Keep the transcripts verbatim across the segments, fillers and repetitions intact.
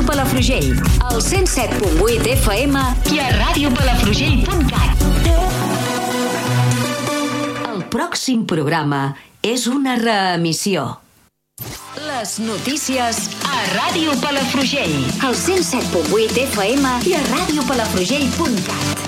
Palafrugell, al cent set punt vuit F M i a ràdio palafrugell punt cat. El pròxim programa és una reemissió. Les notícies a Ràdio Palafrugell, al cent set punt vuit F M i a ràdio palafrugell punt cat.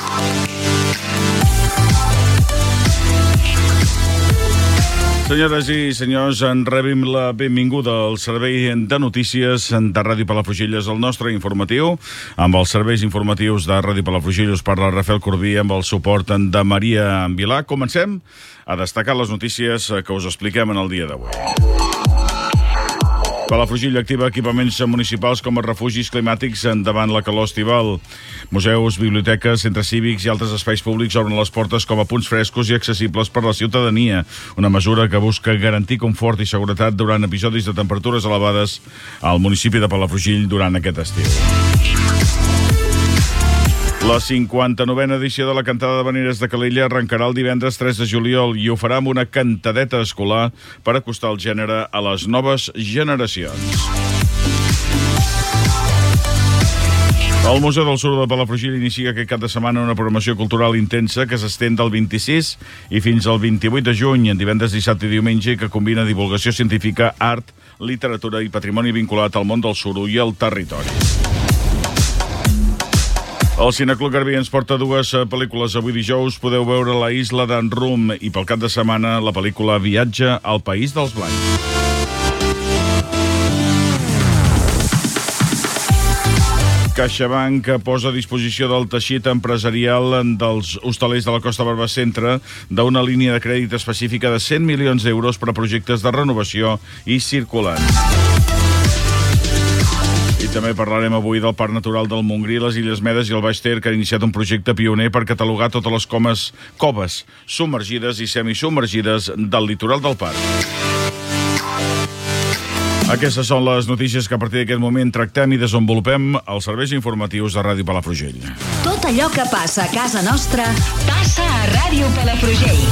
Senyores i senyors, en rebem la benvinguda al servei de notícies de Ràdio Palafrugell, és el nostre informatiu. Amb els serveis informatius de Ràdio Palafrugell us parla Rafael Corbí amb el suport de Maria Vilà. Comencem a destacar les notícies que us expliquem en el dia d'avui. Palafrugell activa equipaments municipals com a refugis climàtics davant la calor estival. Museus, biblioteques, centres cívics i altres espais públics obren les portes com a punts frescos i accessibles per a la ciutadania. Una mesura que busca garantir confort i seguretat durant episodis de temperatures elevades al municipi de Palafrugell durant aquest estiu. La cinquanta-novena edició de la Cantada d'Havaneres de Calella arrencarà el divendres tres de juliol i ho farà amb una cantadeta escolar per acostar el gènere a les noves generacions. El Museu del Suro de Palafrugell inicia aquest cap de setmana una programació cultural intensa que s'estén del vint-i-sis i fins al vint-i-vuit de juny, en divendres, dissabte i diumenge, que combina divulgació científica, art, literatura i patrimoni vinculat al món del suro i al territori. El Cineclub Garbí ens porta dues pel·lícules. Avui dijous podeu veure La Isla d'en Rum i pel cap de setmana la pel·lícula Viatge al País dels Blancs. CaixaBank posa a disposició del teixit empresarial dels hostalers de la Costa Barba-Centre d'una línia de crèdit específica de cent milions d'euros per a projectes de renovació i circulants. I també parlarem avui del Parc Natural del Montgrí, les Illes Medes i el Baix Ter, que ha iniciat un projecte pioner per catalogar totes les comes, coves submergides i semisubmergides del litoral del parc. Aquestes són les notícies que a partir d'aquest moment tractem i desenvolupem als serveis informatius de Ràdio Palafrugell. Tot allò que passa a casa nostra passa a Ràdio Palafrugell.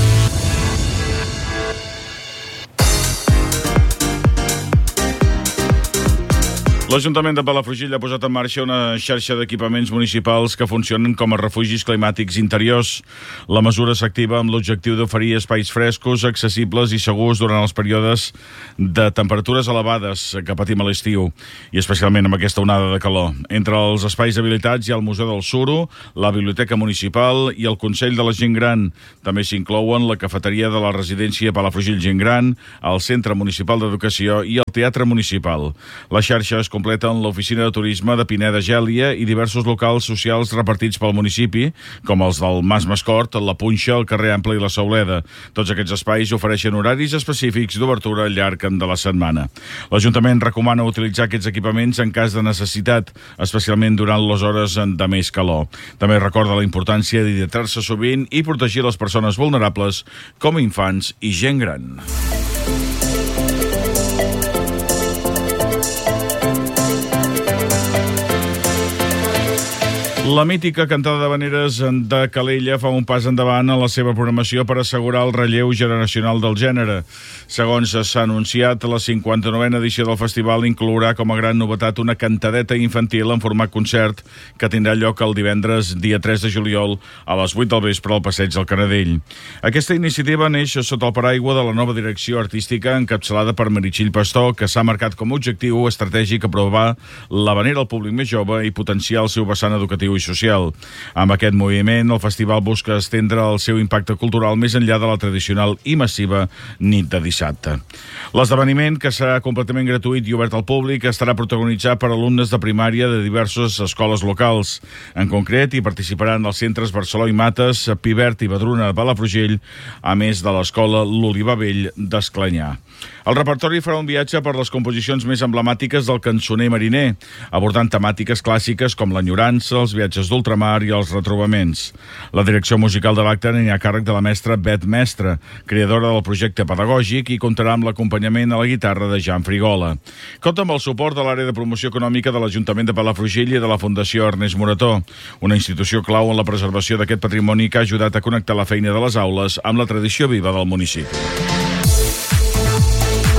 L'Ajuntament de Palafrugell ha posat en marxa una xarxa d'equipaments municipals que funcionen com a refugis climàtics interiors. La mesura s'activa amb l'objectiu d'oferir espais frescos, accessibles i segurs durant els períodes de temperatures elevades que patim a l'estiu, i especialment amb aquesta onada de calor. Entre els espais habilitats hi ha el Museu del Suro, la Biblioteca Municipal i el Consell de la Gent Gran. També s'inclouen la cafeteria de la residència Palafrugell Gent Gran, el Centre Municipal d'Educació i el Teatre Municipal. La xarxa es completen l'oficina de turisme de Pineda Gèlia i diversos locals socials repartits pel municipi, com els del Mas Mascort, la Punxa, el carrer Ample i la Sauleda. Tots aquests espais ofereixen horaris específics d'obertura al llarg de la setmana. L'Ajuntament recomana utilitzar aquests equipaments en cas de necessitat, especialment durant les hores de més calor. També recorda la importància d'hidratar-se sovint i protegir les persones vulnerables, com infants i gent gran. La mítica Cantada d'Havaneres de Calella fa un pas endavant en la seva programació per assegurar el relleu generacional del gènere. Segons s'ha anunciat, la cinquanta-novena edició del festival inclourà com a gran novetat una cantadeta infantil en format concert que tindrà lloc el divendres, dia tres de juliol, a les vuit del vespre al Passeig del Canadell. Aquesta iniciativa neix sota el paraigua de la nova direcció artística encapçalada per Meritxell Pastor, que s'ha marcat com a objectiu estratègic aprovar l'havanera al públic més jove i potenciar el seu vessant educatiu i social. Amb aquest moviment, el festival busca estendre el seu impacte cultural més enllà de la tradicional i massiva nit de dissabte. L'esdeveniment, que serà completament gratuït i obert al públic, estarà protagonitzat per alumnes de primària de diverses escoles locals. En concret, hi participaran els centres Barceló i Mates, Pivert i Badruna de Palafrugell, a més de l'escola L'Olivar Vell d'Esclanyà. El repertori farà un viatge per les composicions més emblemàtiques del cançoner mariner, abordant temàtiques clàssiques com l'enyorança, els viatges d'ultramar i els retrobaments. La direcció musical de l'acte n'hi ha a càrrec de la mestra Bet Mestre, creadora del projecte pedagògic, i comptarà amb l'acompanyament a la guitarra de Jan Frigola. Compta amb el suport de l'àrea de promoció econòmica de l'Ajuntament de Palafrugell i de la Fundació Ernest Morató, una institució clau en la preservació d'aquest patrimoni que ha ajudat a connectar la feina de les aules amb la tradició viva del municipi.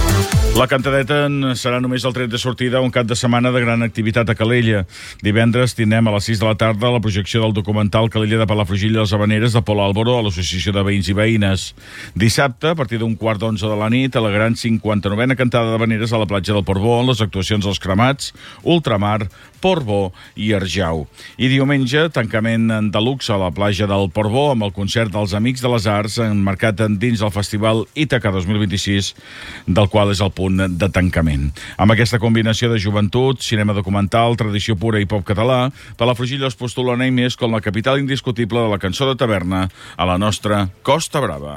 La cantadeta serà només el tret de sortida un cap de setmana de gran activitat a Calella. Divendres tindrem a les sis de la tarda la projecció del documental Calella de Palafrugell i les Havaneres de Pol Álvaro a l'Associació de Veïns i Veïnes. Dissabte, a partir d'un quart d'onze de la nit, a la gran cinquanta-novena cantada d'Havaneres a la platja del Portbó, amb les actuacions dels Cremats, Ultramar, Portbó i Arjau. I diumenge, tancament de luxe a la platja del Portbó amb el concert dels Amics de les Arts emmarcat dins el festival Ítaca dos mil vint-i-sis, del qual és el punt de tancament. Amb aquesta combinació de joventut, cinema documental, tradició pura i pop català, Palafrugell es postula mai més com la capital indiscutible de la cançó de taverna a la nostra Costa Brava.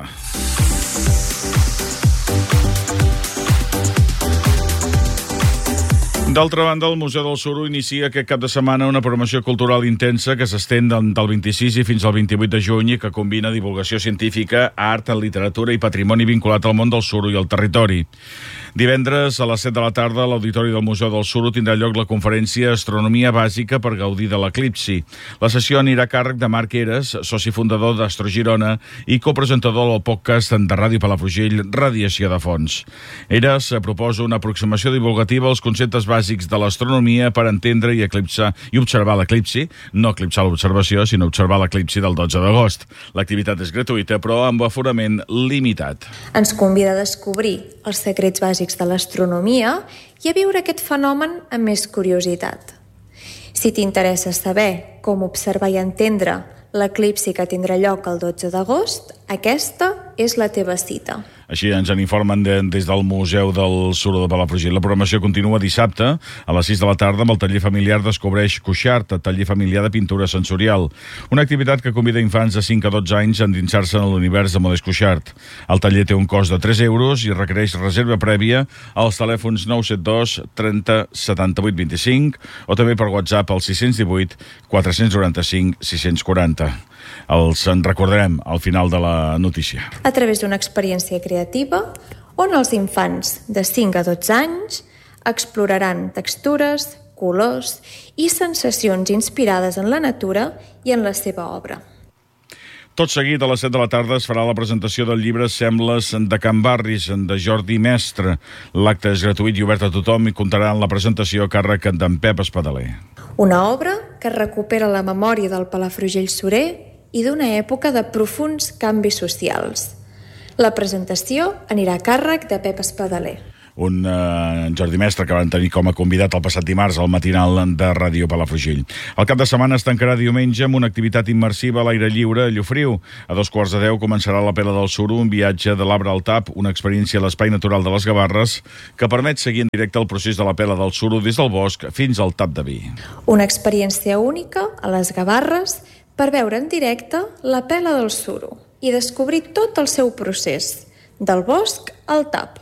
D'altra banda, el Museu del Suro inicia aquest cap de setmana una programació cultural intensa que s'estén del vint-i-sis i fins al vint-i-vuit de juny i que combina divulgació científica, art, literatura i patrimoni vinculat al món del suro i al territori. Divendres, a les set de la tarda, a l'Auditori del Museu del Suro tindrà lloc la conferència Astronomia Bàsica per gaudir de l'eclipsi. La sessió anirà a càrrec de Marc Eres, soci fundador d'Astro Girona i copresentador del podcast de Ràdio Palafrugell, Radiació de Fons. Eres proposa una aproximació divulgativa als conceptes bàsics de l'astronomia per entendre i eclipsar i observar l'eclipsi, no eclipsar l'observació, sinó observar l'eclipsi del dotze d'agost. L'activitat és gratuïta, però amb aforament limitat. Ens convida a descobrir els secrets bàsics de l'astronomia i a viure aquest fenomen amb més curiositat. Si t'interessa saber com observar i entendre l'eclipsi que tindrà lloc el dotze d'agost, aquesta és la teva cita. Així ens en informen de, des del Museu del Suro de Palafrugell. La programació continua dissabte a les sis de la tarda amb el taller familiar Descobreix Cuixart, taller familiar de pintura sensorial. Una activitat que convida infants de cinc a dotze anys a endinsar-se en l'univers de Modest Cuixart. El taller té un cost de tres euros i requereix reserva prèvia als telèfons nou set dos trenta setanta-vuit vint-i-cinc o també per WhatsApp al sis cents divuit quatre cents noranta-cinc sis cents quaranta. Els en recordarem al final de la notícia. A través d'una experiència creativa on els infants de cinc a dotze anys exploraran textures, colors i sensacions inspirades en la natura i en la seva obra. Tot seguit, a les set de la tarda, es farà la presentació del llibre Sembles de Can Barris, de Jordi Mestre. L'acte és gratuït i obert a tothom i comptarà en la presentació a càrrec d'en Pep Espadaler. Una obra que recupera la memòria del Palafrugell surer i d'una època de profunds canvis socials. La presentació anirà a càrrec de Pep Espadaler. Un uh, Jordi Mestre que van tenir com a convidat el passat dimarts al matinal de Ràdio Palafrugell. El cap de setmana es tancarà diumenge amb una activitat immersiva a l'aire lliure a Llofriu. A dos quarts de deu començarà la Pela del Suro, un viatge de l'arbre al tap, una experiència a l'espai natural de les Gavarres que permet seguir en directe el procés de la Pela del Suro des del bosc fins al tap de vi. Una experiència única a les Gavarres per veure en directe la Pela del Suro i descobrir tot el seu procés, del bosc al tap.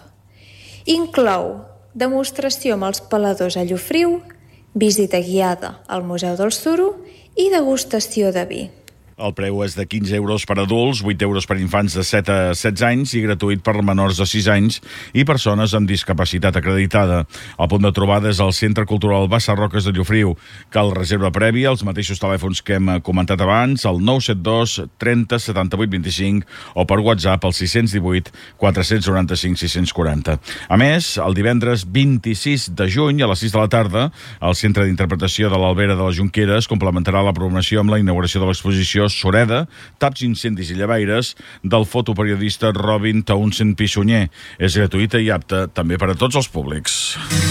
Inclou demostració amb els peladors a Llofriu, visita guiada al Museu del Suro i degustació de vi. El preu és de quinze euros per adults, vuit euros per infants de set a setze anys i gratuït per menors de sis anys i persones amb discapacitat acreditada. El punt de trobada és el Centre Cultural Bassa Roques de Llofriu. Cal reserva prèvia, els mateixos telèfons que hem comentat abans, el nou set dos trenta setanta-vuit vint-i-cinc o per WhatsApp al sis cents divuit quatre cents noranta-cinc sis cents quaranta. A més, el divendres vint-i-sis de juny a les sis de la tarda, el Centre d'Interpretació de l'Albera de les Jonqueres complementarà la programació amb la inauguració de l'exposició Soreda, taps, incendis i llevaires del fotoperiodista Robin Townsend Pissunyer. És gratuïta i apta també per a tots els públics.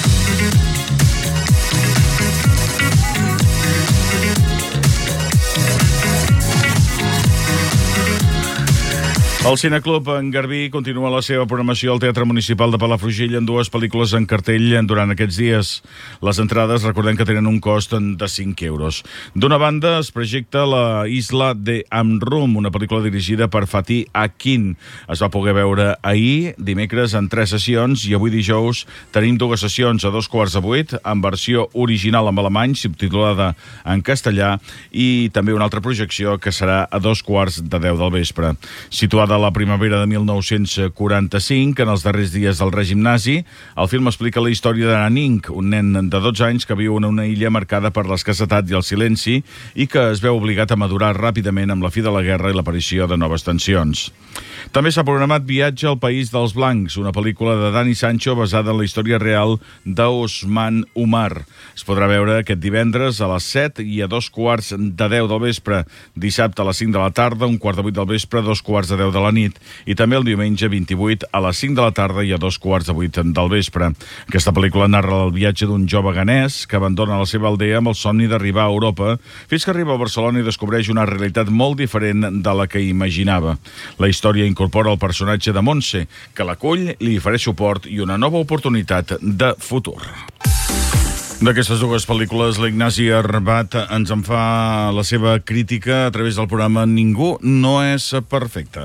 El Cineclub en Garbí continua la seva programació al Teatre Municipal de Palafrugell en dues pel·lícules en cartell durant aquests dies. Les entrades, recordem que tenen un cost de cinc euros. D'una banda, es projecta la Isla de Amrum, una pel·lícula dirigida per Fatih Akin. Es va poder veure ahir, dimecres, en tres sessions, i avui dijous tenim dues sessions a dos quarts de vuit, en versió original en alemany, subtitulada en castellà, i també una altra projecció que serà a dos quarts de deu del vespre. Situada Situada a la primavera de mil nou-cents quaranta-cinc, en els darrers dies del règim nazi, el film explica la història de Nanning, un nen de dotze anys que viu en una illa marcada per l'escassetat i el silenci i que es veu obligat a madurar ràpidament amb la fi de la guerra i l'aparició de noves tensions. També s'ha programat Viatge al País dels Blancs, una pel·lícula de Dani Sancho basada en la història real d'Osman Umar. Es podrà veure aquest divendres a les set i a dos quarts de deu del vespre, dissabte a les cinc de la tarda, un quart de vuit del vespre, dos quarts de deu de la nit, i també el diumenge vint-i-vuit a les cinc de la tarda i a dos quarts de vuit del vespre. Aquesta pel·lícula narra el viatge d'un jove ganès que abandona la seva aldea amb el somni d'arribar a Europa, fins que arriba a Barcelona i descobreix una realitat molt diferent de la que imaginava. La història incorpora el personatge de Montse, que l'acull, li ofereix suport i una nova oportunitat de futur. D'aquestes dues pel·lícules, l'Ignasi Arbat ens en fa la seva crítica a través del programa Ningú no és perfecte.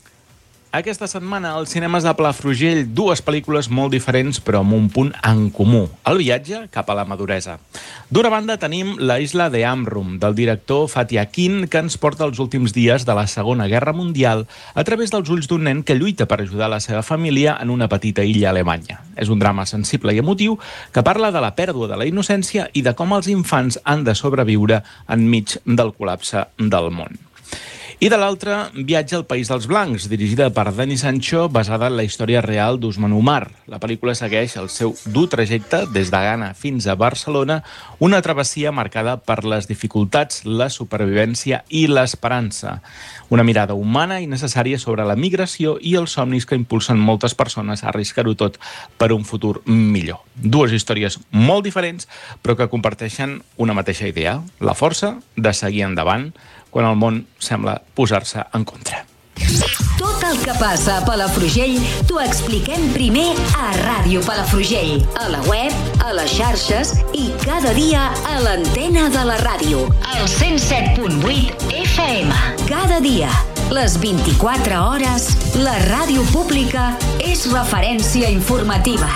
Aquesta setmana als cinemes de Palafrugell dues pel·lícules molt diferents però amb un punt en comú, el viatge cap a la maduresa. D'una banda tenim La isla de Amrum, del director Fatih Akin, que ens porta els últims dies de la Segona Guerra Mundial a través dels ulls d'un nen que lluita per ajudar la seva família en una petita illa alemanya. És un drama sensible i emotiu que parla de la pèrdua de la innocència i de com els infants han de sobreviure enmig del col·lapse del món. I de l'altra, Viatge al País dels Blancs, dirigida per Dani Sancho, basada en la història real d'Osman Umar. La pel·lícula segueix el seu dur trajecte des de Ghana fins a Barcelona, una travessia marcada per les dificultats, la supervivència i l'esperança. Una mirada humana i necessària sobre la migració i els somnis que impulsen moltes persones a arriscar-ho tot per un futur millor. Dues històries molt diferents, però que comparteixen una mateixa idea, la força de seguir endavant, quan el món sembla posar-se en contra. Tot el que passa a Palafrugell t'ho expliquem primer a Ràdio Palafrugell, a la web, a les xarxes i cada dia a l'antena de la ràdio, al cent set punt vuit F M. Cada dia, les vint-i-quatre hores, la ràdio pública és referència informativa.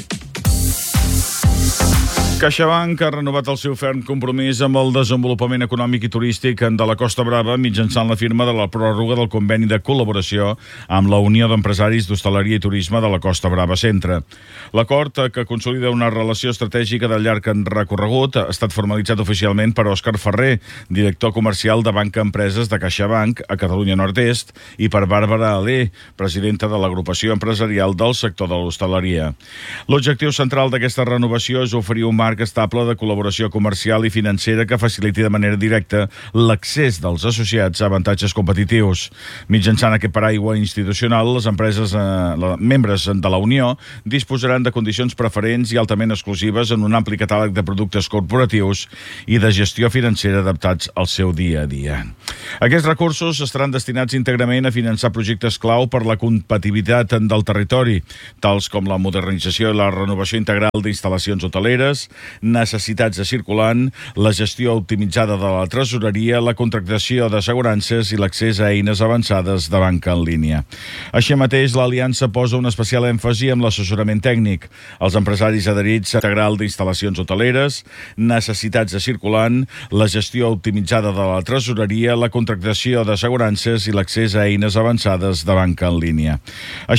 CaixaBank ha renovat el seu ferm compromís amb el desenvolupament econòmic i turístic de la Costa Brava mitjançant la firma de la pròrroga del conveni de col·laboració amb la Unió d'Empresaris d'Hostaleria i Turisme de la Costa Brava Centre. L'acord, que consolida una relació estratègica de llarg recorregut, ha estat formalitzat oficialment per Òscar Ferrer, director comercial de Banca Empreses de CaixaBank a Catalunya Nord-Est, i per Bàrbara Alé, presidenta de l'agrupació empresarial del sector de l'hostaleria. L'objectiu central d'aquesta renovació és oferir un marc estable de col·laboració comercial i financera que faciliti de manera directa l'accés dels associats a avantatges competitius. Mitjançant aquest paraigua institucional, les empreses eh, les membres de la Unió disposaran de condicions preferents i altament exclusives en un ampli catàleg de productes corporatius i de gestió financera adaptats al seu dia a dia. Aquests recursos estaran destinats íntegrament a finançar projectes clau per la competitivitat del territori, tals com la modernització i la renovació integral d'instal·lacions hoteleres, necessitats de circulant, la gestió optimitzada de la tresoreria, la contractació d'assegurances i l'accés a eines avançades de banca en línia. Així mateix, l'Aliança posa un especial èmfasi en l'assessorament tècnic. Els empresaris adherits integral d'instal·lacions hoteleres, necessitats de circulant, la gestió optimitzada de la tresoreria, la contractació d'assegurances i l'accés a eines avançades de banca en línia. Així